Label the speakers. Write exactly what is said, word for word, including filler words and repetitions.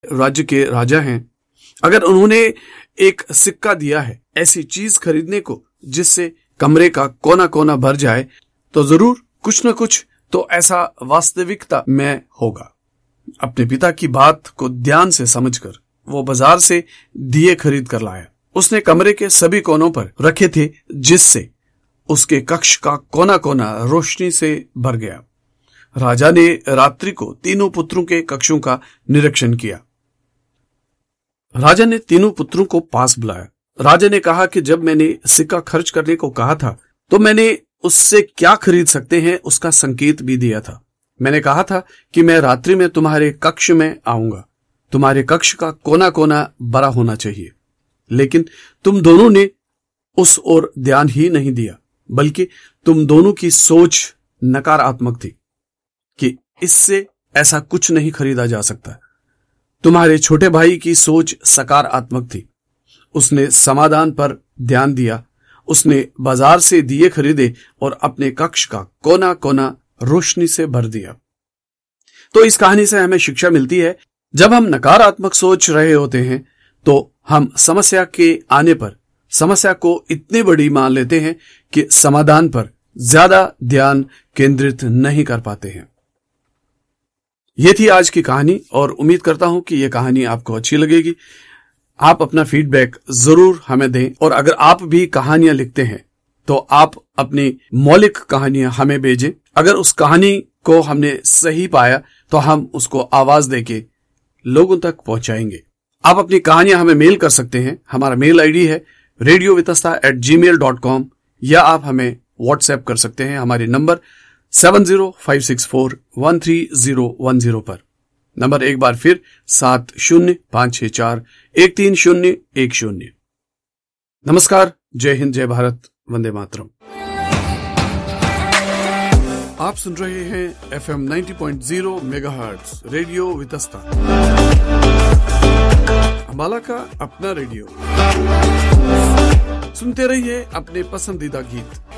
Speaker 1: राज्य के राजा हैं, अगर उन्होंने एक सिक्का दिया है ऐसी चीज खरीदने को जिससे कमरे का कोना कोना भर जाए, तो जरूर कुछ न कुछ तो ऐसा वास्तविकता में होगा। अपने पिता की बात को ध्यान से समझकर वो बाजार से दिए खरीद कर लाया। उसने कमरे के सभी कोनों पर रखे थे जिससे उसके कक्ष का कोना कोना रोशनी से भर गया। राजा ने रात्रि को तीनों पुत्रों के कक्षों का निरीक्षण किया। राजा ने तीनों पुत्रों को पास बुलाया। राजा ने कहा कि जब मैंने सिक्का खर्च करने को कहा था तो मैंने उससे क्या खरीद सकते हैं उसका संकेत भी दिया था। मैंने कहा था कि मैं रात्रि में तुम्हारे कक्ष में आऊंगा, तुम्हारे कक्ष का कोना कोना बड़ा होना चाहिए, लेकिन तुम दोनों ने उस ओर ध्यान ही नहीं दिया, बल्कि तुम दोनों की सोच नकारात्मक थी कि इससे ऐसा कुछ नहीं खरीदा जा सकता। तुम्हारे छोटे भाई की सोच सकारात्मक थी। उसने समाधान पर ध्यान दिया। उसने बाजार से दिए खरीदे और अपने कक्ष का कोना कोना रोशनी से भर दिया। तो इस कहानी से हमें शिक्षा मिलती है, जब हम नकारात्मक सोच रहे होते हैं तो हम समस्या के आने पर समस्या को इतनी बड़ी मान लेते हैं कि समाधान पर ज्यादा ध्यान केंद्रित नहीं कर पाते हैं। ये थी आज की कहानी और उम्मीद करता हूं कि यह कहानी आपको अच्छी लगेगी। आप अपना फीडबैक जरूर हमें दें और अगर आप भी कहानियां लिखते हैं तो आप अपनी मौलिक कहानियां हमें भेजें। अगर उस कहानी को हमने सही पाया तो हम उसको आवाज देके लोगों तक पहुंचाएंगे। आप अपनी कहानियां हमें मेल कर सकते हैं। हमारा मेल आईडी है रेडियो वितस्ता एट जी मेल डॉट कॉम, या आप हमें व्हाट्सएप कर सकते हैं हमारे number seven zero five six four one three zero one zero पर। नंबर एक बार फिर सात शून्य पांच छह चार एक तीन शून्य एक शून्य। नमस्कार, जय हिंद, जय भारत, वंदे मातरम। आप सुन रहे हैं F M ninety point zero megahertz radio Vitasta, Ambala का अपना रेडियो। सुनते रहिए अपने पसंदीदा गीत।